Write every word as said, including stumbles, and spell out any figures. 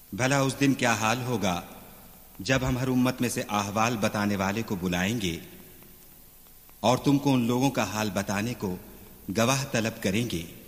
भला उस दिन क्या हाल होगा जब हम हर उम्मत में से अहवाल बताने वाले को बुलाएंगे और तुमको उन लोगों का हाल बताने को गवाह तलब करेंगे